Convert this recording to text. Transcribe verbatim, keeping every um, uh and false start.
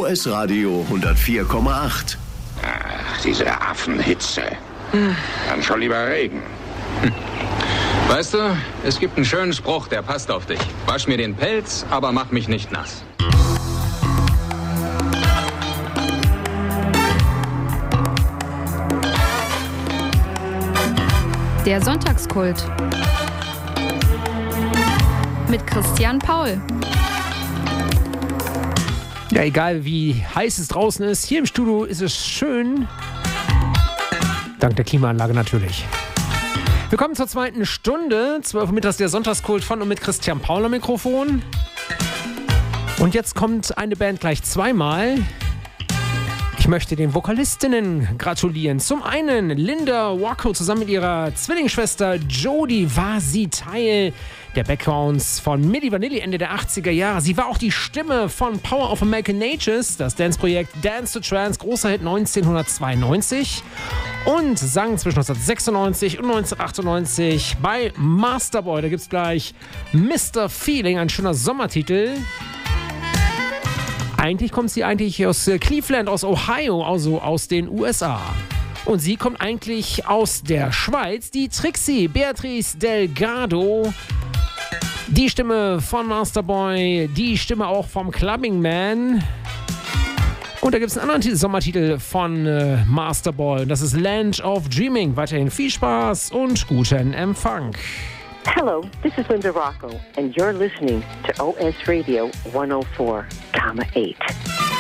O S Radio hundertvier Komma acht. Ach, diese Affenhitze. Dann schon lieber Regen. Weißt du, es gibt einen schönen Spruch, der passt auf dich. Wasch mir den Pelz, aber mach mich nicht nass. Der Sonntagskult mit Christian Paul. Ja, egal wie heiß es draußen ist, hier im Studio ist es schön. Dank der Klimaanlage natürlich. Willkommen zur zweiten Stunde, zwölf Uhr mittags, der Sonntagskult von und mit Christian Paul am Mikrofon. Und jetzt kommt eine Band gleich zweimal. Ich möchte den Vokalistinnen gratulieren. Zum einen Linda Wacko zusammen mit ihrer Zwillingsschwester Jodie war sie Teil der Backgrounds von Milli Vanilli Ende der achtziger Jahre. Sie war auch die Stimme von Power of American Natures, das Dance-Projekt Dance to Trance, großer Hit neunzehnhundertzweiundneunzig. Und sang zwischen neunzehnhundertsechsundneunzig und neunzehnhundertachtundneunzig bei Masterboy. Da gibt's gleich Mister Feeling, ein schöner Sommertitel. Eigentlich kommt sie eigentlich aus Cleveland, aus Ohio, also aus den U S A. Und sie kommt eigentlich aus der Schweiz, die Trixie Beatrice Delgado. Die Stimme von Masterboy, die Stimme auch vom Clubbing Man. Und da gibt es einen anderen Titel, Sommertitel von äh, Masterboy. Und das ist Land of Dreaming. Weiterhin viel Spaß und guten Empfang. Hello, this is Linda Rocco, and you're listening to O S Radio one oh four point eight.